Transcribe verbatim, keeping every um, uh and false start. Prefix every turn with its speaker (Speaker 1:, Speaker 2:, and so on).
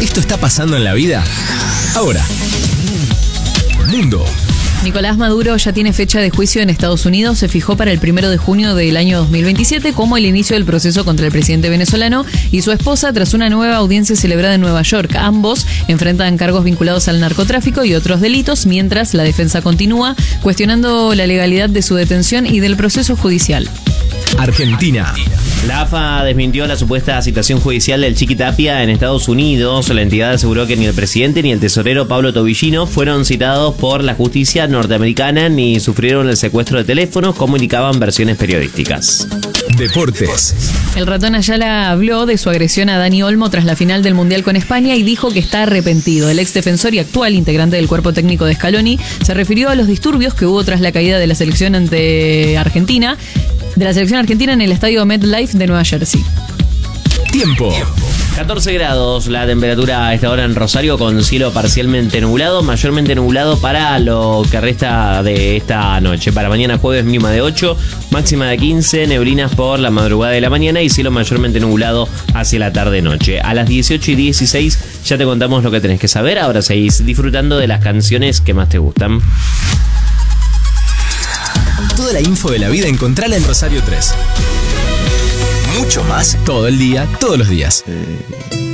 Speaker 1: Esto está pasando en la vida ahora. Mundo.
Speaker 2: Nicolás Maduro ya tiene fecha de juicio en Estados Unidos. Se fijó para el primero de junio del año dos mil veintisiete como el inicio del proceso contra el presidente venezolano y su esposa tras una nueva audiencia celebrada en Nueva York. Ambos enfrentan cargos vinculados al narcotráfico y otros delitos, mientras la defensa continúa cuestionando la legalidad de su detención y del proceso judicial.
Speaker 1: Argentina.
Speaker 3: La A F A desmintió la supuesta citación judicial del Chiqui Tapia en Estados Unidos. La entidad aseguró que ni el presidente ni el tesorero Pablo Tobillino fueron citados por la justicia norteamericana ni sufrieron el secuestro de teléfonos, como indicaban versiones periodísticas.
Speaker 1: Deportes.
Speaker 2: El ratón Ayala habló de su agresión a Dani Olmo tras la final del Mundial con España y dijo que está arrepentido. El ex defensor y actual integrante del cuerpo técnico de Scaloni se refirió a los disturbios que hubo tras la caída de la selección ante Argentina, de la selección argentina en el estadio MetLife de Nueva Jersey.
Speaker 1: Tiempo.
Speaker 3: catorce grados la temperatura a esta hora en Rosario, con cielo parcialmente nublado, mayormente nublado para lo que resta de esta noche. Para mañana jueves mínima de ocho, máxima de quince, neblinas por la madrugada de la mañana y cielo mayormente nublado hacia la tarde-noche. A las dieciocho y dieciséis ya te contamos lo que tenés que saber. Ahora seguís disfrutando de las canciones que más te gustan.
Speaker 1: Toda la info de la vida encontrala en Rosario tres. Mucho más todo el día, todos los días.